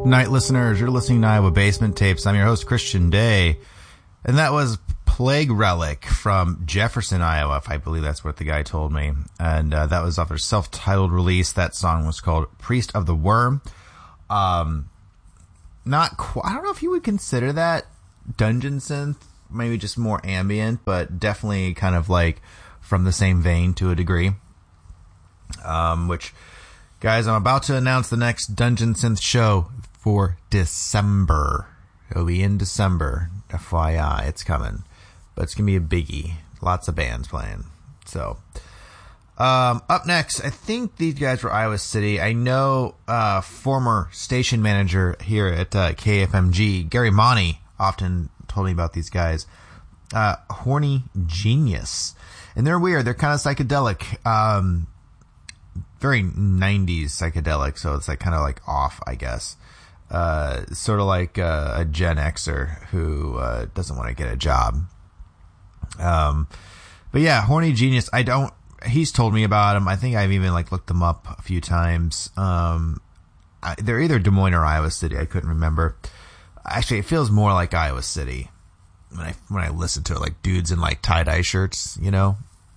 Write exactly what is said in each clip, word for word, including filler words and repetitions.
Night listeners, you're listening to Iowa Basement Tapes. I'm your host, Christian Day. And that was Plague Relic from Jefferson, Iowa, if I believe that's what the guy told me. And uh, that was off their self-titled release. That song was called Priest of the Worm. Um, not qu- I don't know if you would consider that dungeon synth, maybe just more ambient, but definitely kind of like from the same vein to a degree. Um, which, guys, I'm about to announce the next Dungeon Synth show for December. It'll be in December. F Y I, it's coming. But it's going to be a biggie. Lots of bands playing. So, um, up next, I think these guys were Iowa City. I know uh, former station manager here at uh, K F M G, Gary Monty, often told me about these guys. Uh, Horny Genius. And they're weird. They're kind of psychedelic. Um, very nineties psychedelic, so it's like kind of like off, I guess. Uh, sort of like uh, a Gen Xer who uh, doesn't want to get a job. Um, but yeah, Horny Genius. I don't. He's told me about him. I think I've even like looked them up a few times. Um, I, they're either Des Moines or Iowa City. I couldn't remember. Actually, it feels more like Iowa City when I when I listen to it. Like dudes in like tie dye shirts, you know,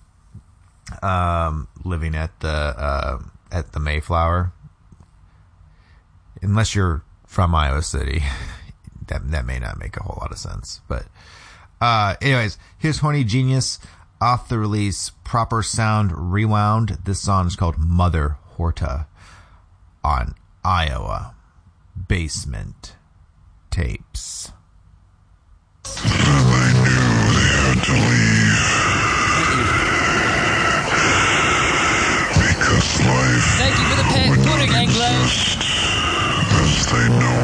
um, living at the uh, at the Mayflower. Unless you're from Iowa City, that that may not make a whole lot of sense. But uh, anyways, here's Horny Genius off the release Proper Sound Rewound. This song is called Mother Horta on Iowa Basement Tapes. Well, I knew they had to leave because life Thank you for the pan pudding, Anglo. as they know